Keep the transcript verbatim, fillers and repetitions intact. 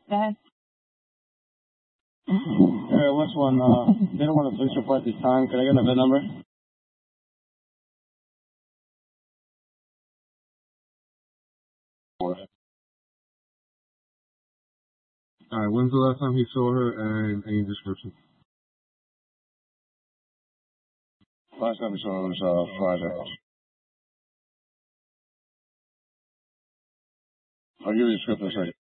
Go ahead. Hey, what's one? Uh, they don't want a police report this time. Can I get the V I N number? Alright, when's the last time he saw her and any description? Last time we saw her was uh, Friday. I'll give you a script in a second.